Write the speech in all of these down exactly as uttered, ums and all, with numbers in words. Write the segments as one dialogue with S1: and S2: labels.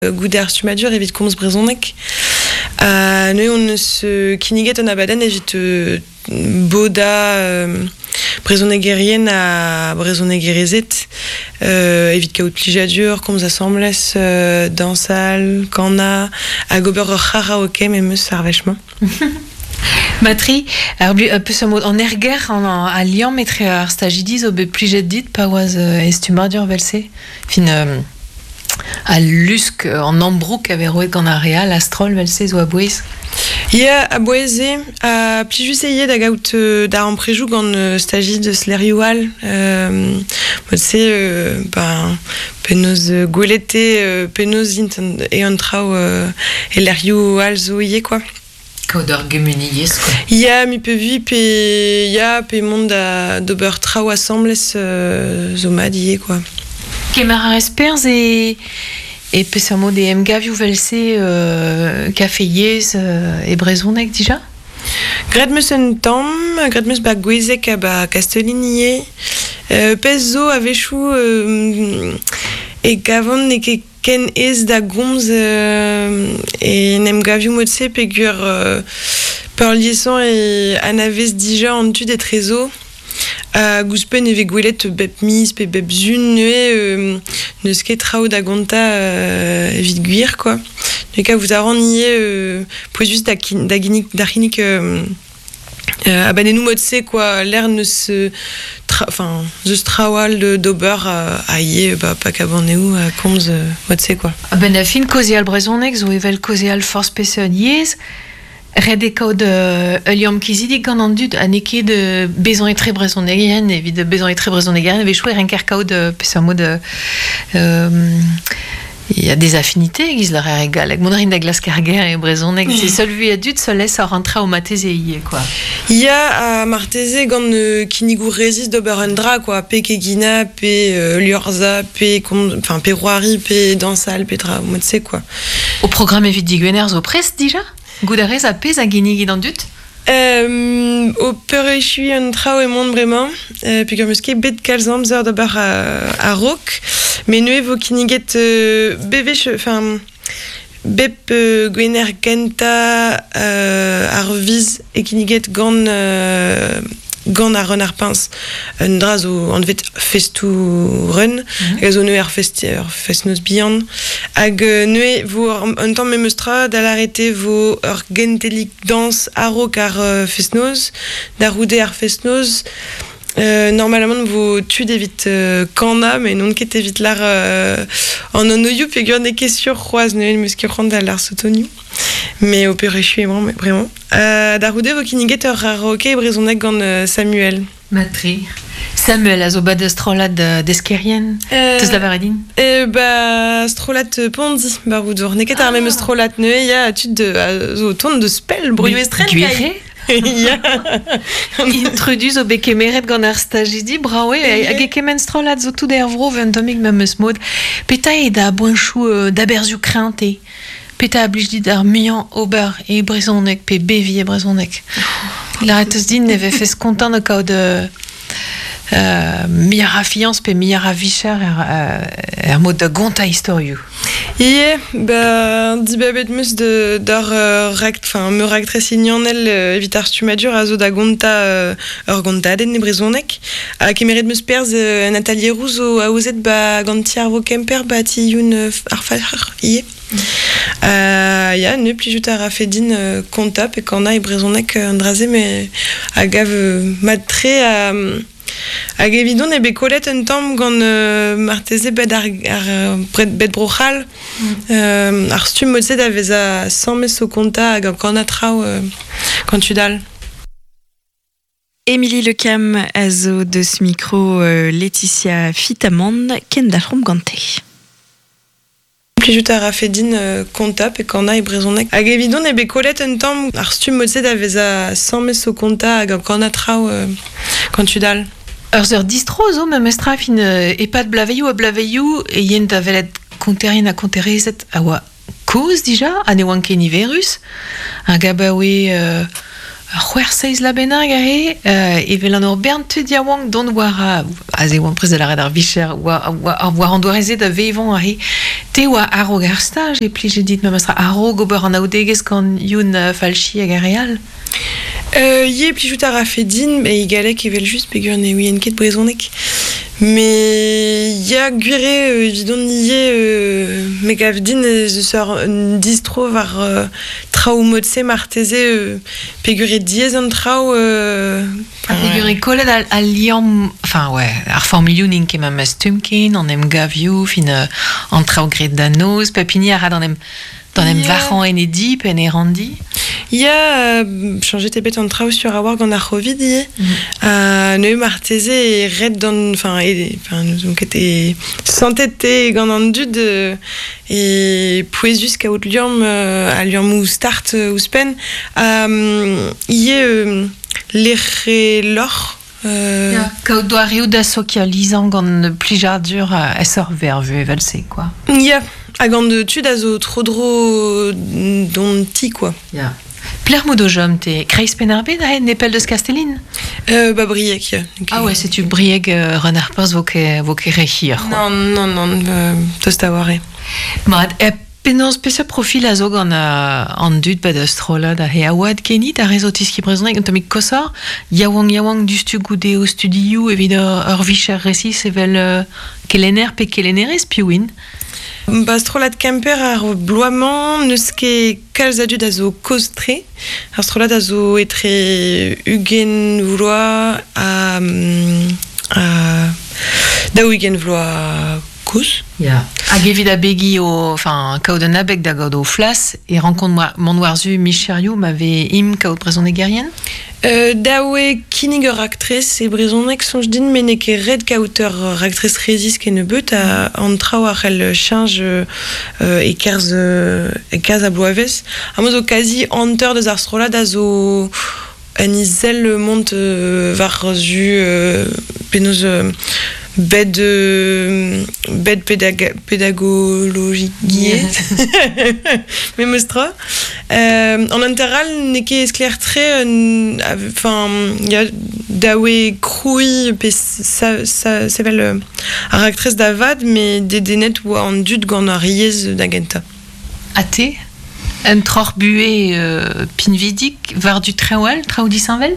S1: Gouder stumadur evit komz brezhoneg. Uh, ne on se kiniget an abaden evit uh, boda uh, brezhonegerien a brezhonegerezet uh, evit kaout plijadur, komz assembles, uh, dansal, kana, a gober ur karaoke me meus arvechman.
S2: Matri, ar peus an erger an a liam etre ar stagidiz o be plijet dit pa oaz uh, estumardur velse fin uh, a lusk an ambrouk ave roet gant a real astrol velse zo a bouez.
S1: Ya a boueze a plijus eie da gaout uh, da an prejou gant uh, stagid eus lerioal euh, se euh, ben penoz uh, gwelete uh, penoz int e an trao uh, e lerioal zo ie quoi.
S2: Kaout gemuniez quoi.
S1: Ya mi pe vi pe ya pe mont da d'ober trao assembles uh, zo mad ie quoi.
S2: Kemer ar esperz e e peus ar mod e em gavioù velse euh, kafeiez euh, e brezhoneg dija?
S1: Gret meus un tamm, gret meus ba gwezek a ba kasteliniye. Euh, pez zo a vechou euh, e gavon ne ket ken ez da gomz euh, e nem gavioù modse pegur euh, peur liaison e anavez dija an tud et trezo. Uh, Gouspen eve gwelet bep mis pe bep zun nue euh, neus ket trao da gonta euh, evit gwir quoi. Ne ka vous a rennié euh, poezus da da ginik da ginik euh, euh, abanenou modse quoi l'air neus enfin zeus traoal de d'ober a uh, ie ba pa kabaneu a komz uh, modse quoi.
S2: A ben a fin kozial brezhoneg zo evel kozial force peseun yez. Red e kaout uh, liam kizidik gant an dud a neke de bezon etre brezhonegien evit de bezon etre brezhonegien eve chouer renker kaout uh, peus ar mod il euh, y a des affinités giz leur er egal ag modrin da glas karger e brezhoneg c'est seul vu a dud se laisse a rentra au mateze ie quoi.
S1: Ya a marteze gant uh, kinigou rezis d'ober un dra quoi, pe kegina, pe uh, liorza, pe enfin pe roari, pe dansal, pe tra modse quoi.
S2: Au programme evit digwener zo prest dija? Goudarez a pez a ginigi d'an dut?
S1: Euh, au perechui un trao e mont bremañ, euh, peogwir meus ket bet kalzamzer d'ober a, a rok, mais nue vo kiniget euh, bevech, enfin, bep euh, gwener genta euh, ar viz e kiniget gant euh, gant ar ren ar pinz un dra zo an vet festou ren, mm-hmm. Hag zo nue ar fest, ar fest noz bihan, hag euh, nue vo un tamm memeus tra da l'arrete vo ur gentelik dans arok ar uh, fest noz, da roude ar fest noz. Euh, normalement vo tud evit euh, kana mais non ket evit lar euh, an an oioù peogwir ne ket sur c'hoaz ne meus ket c'hoant da lar sotonioù mais au perechui vraiment vraiment euh, da roude vo kiniget ur karaoke brezhoneg gant euh, Samuel.
S2: Matri Samuel a zo bad strolat d'eskerien euh, teus da varedin
S1: euh, ba strolat pondi ba roudour ne ket ar mem strolat ne ya tud de a zo tont de spell bruyo estren
S2: guire
S1: ya
S2: introduce au bekemeret gant ar stagidi brawe hag e kemen strolat zo tout der vro un tomig memeus mod peta e da boinchou euh, da berziou krante peta a blij dit ar mian ober e brezhoneg pe bevi e brezhoneg la reteus din neve fes kontant o kaout de Uh, miar a fianz pe miar a vicher er, uh, er mod da gonta historiou.
S1: Ie, ba, dibabet meus de, d'ar uh, rakt, enfin, me raktresignan-el uh, evit ar stumadur a zo da gonta uh, ur gontadenn ne brezhoneg. A kemeret meus perz uh, an atalierou zo a ouzet ba ganti ar vo kemper ba ti youn uh, ar far, ie. Uh, ya, ne plijout ar a fedin uh, konta pe kana e brezhoneg uh, an draze me a gav uh, matre a... Um, hag evidon e bet kolet un tamm gant euh, marteze bet ar, ar bet brochal mm. euh, ar stum modse da vez a sammez o konta hag an kana trao euh, kantudal.
S3: Émilie Lecam a zo deus micro euh, Laetitia Fitamand ken da chom gante.
S1: Plijout ar a fedin euh, konta pe kana e brezhoneg. Hag evidon e bet kolet un tamm ar stum modse da vez a sammez o konta hag an kana trao euh, kantudal.
S2: Ur zeur distro zo memes tra fin uh, epad blaveioù a blaveioù e yen da velet konterien a konterezet a oa koz dija a ne oan ken iverus hag a baoe uh, Huer seiz la benag ahe, e vel an ur bern tud ya wang don war a, a ze oan prez de la red ar vicher, war an doareze da vevon ahe, te oa arog ar stage, e pli j'ai dit, ma mastra arog ober an aoudegez kan youn falchi hag ar real.
S1: Euh, Ie plijout ar afedin, ba e galek evel just pegur ne ouien ket brezonek. Mais ya gwire euh, evidon ie euh, me gavdin eus ur distro var euh, trao modse marteze euh, pegur e diez an trao euh,
S2: A pegur e kollet al, al liam, enfin ouais, ar formilioù n'in ket ma mas tumkin, an em gavioù, fin euh, an trao gret da noz, pepini a rad an em, dan em
S1: Yeah.
S2: varc'han en e dip, en e randi.
S1: Ya euh, changé te bet an trao sur a war gant ar Covid ie. Mm. Uh, ne marteze e red dans, enfin, et, enfin, nous avons été santé gant an dud euh, et poesus kaout liam euh, a liam ou start euh, ou spen um, ie euh, l'ere lor. Euh,
S2: Ja. Kaout doarioù da socializan gant plijardur a esor vervu evel se, quoi.
S1: Ya, a gant de tud a zo tro dro don ti, quoi.
S2: Ja. Pler mod o jom te kreiz pen ar bet a nepel deus Castellin?
S1: Euh, ba briek, ya.
S2: Ah ouais, c'est tu brieg euh, renard pers vo ke, vo ke rechir, quoi.
S1: Non, non, non, euh, tost a ware.
S2: Mat, e penaos peseurt profil a zo gant a, an dud bet eus trola da he a oad kenit a rezo tiski brezonek an tomik kosor, yaouang yaouang du stu goude o studioù evit ur, ur vicher resis evel euh, kelener pe kelenerez piouin.
S1: Ba strolat kemper ar bloaman neus ket kalz a dud a zo koztre. Ar strolat a zo etre ugen vloa a... a da ugen vloa kouz.
S2: Ja. Hag evit a begi o, enfin, kaout an abeg da gaout o flas, e rankont man warzu micherioù ma ve im kaout brezonek gerien?
S1: Euh, da oe kinig ur aktrez e brezonek sonj din men e ket red kaout ur aktrez rezis ken e beut a an trao ar el chanj euh, e kerz euh, e kaz a bloavez. Ha mo zo kazi anter deus ar strolat a zo an izel mont euh, var zu euh, penaos euh, bed euh, bed pédaga, pédagologique yeah. mais mostra euh, en interal n'est que esclair très enfin il y a dawe crouy pe ça ça c'est vel ar actrice d'avad mais des des net ou en dud gant ar riez d'agenta
S2: Ate un tror bué euh, pinvidik var du traoual traou disanvel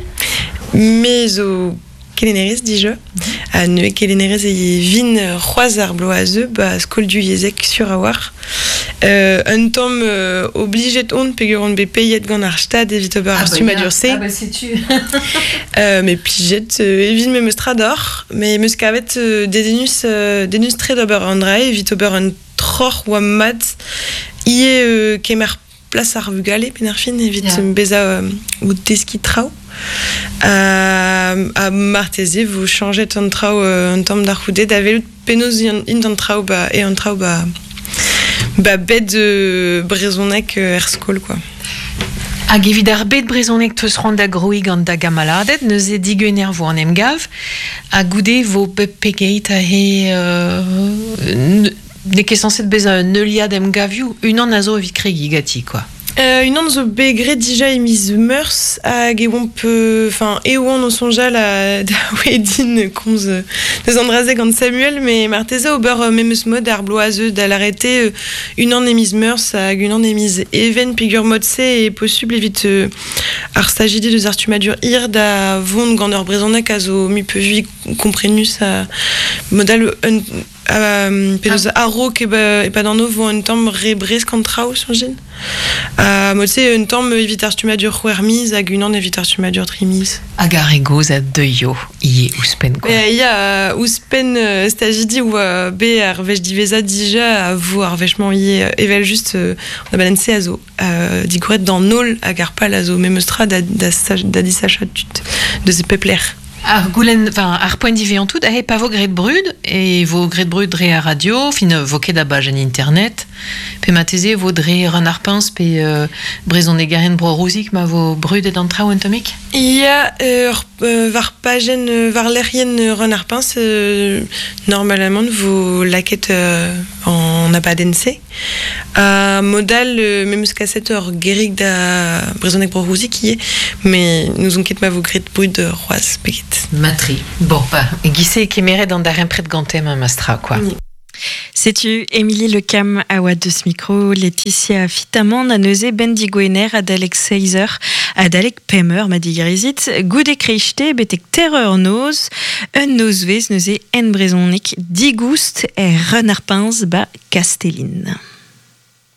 S1: mais au Kelenerez dija, a neue Kelenerez e vin c'hoaz ar bloazeu, ba skol du yezek sur a war. Euh, un tom euh, obliget on pegur on be payet gant ar stad evit ober ar stumadur se.
S2: Ah bah c'est tu.
S1: euh, mais pliget euh, evit me meus trador, mais meus kavet euh, dedenus euh, denus tre d'ober an dra evit ober un tror oa mat ie euh, kemer place ar vugale pen ar fin evit yeah. beza euh, ou deski trao. Euh, a marteze vous changez ton trao euh, un tom d'ar c'houdet d'avel penaos in ton trao ba et un trao ba ba bed euh, brezonek euh, er skol quoi.
S2: Hag evit ar bet brezonek teus ran da groig gant da gamaladet neus e digener vo an em gav a goude vo bep pegeit a he euh, ne ket sanset bez a neuliad em gavioù unan a zo evit kregi gati quoi.
S1: Euh, une an zo begret dija emiz meurs hag e oan peu, enfin e oan o sonjal a da wedin komz deus an drazeg gant Samuel, mais marteze ober euh, memeus mod ar bloazeu da l'arrete euh, une an emiz meurs hag une an emiz even pigur modse e possible evit euh, ar stagide deus ar stumadur ir da vont gant ur brezonek a zo mi peu vi komprenus a modal un Uh, penaos ah. arok e ba, e pa d'an vo un tamm re brez kant trao sonjin. Uh, Modse un tamm evit ar stumadur c'houermiz hag un an evit ar stumadur trimiz.
S2: Hag ar egoz a deuio ie ouspen quoi.
S1: E ya uh, ouspen uh, stagidi ou uh, be ar vech diveza dija a vo ar vechman ie evel just uh, on a balanse a zo uh, digouret d'an nol hag ar pal a zo memeustra da, da, da disachatut de ze pepler.
S2: Ar goulenn, enfin, ar poent divean tout, ahe pa vo gret brud, e vo gret brud dre a radio, fin vo ket a baj an internet, pe mateze vo dre ran ar pins, pe euh, brezon e garen bro rouzik, ma vo brud et an trao en tomik?
S1: Il y a euh, euh, var pagen euh, var lerien renard pince euh, normalement vous laquette euh, en abadense euh, modal euh, même cassette or guéric da brisonek brorousi qui est mais nous on quitte ma vous grit bruit de roise petit
S2: matri bon bah guissé qui mérite dans d'arin près de gantem un mastra quoi. Oui.
S3: C'est-tu Émilie Lecam à Watt de ce micro, Laetitia Fitaman, à Neuzé Bendigwener, à Dalek Seizer, à Dalek Pemer, ma digarizit, Goude Krichte, Betek Terreur Nose, un Nozvez, Neuzé En Brezonik, Digoust et Renard Pince, ba Castelline.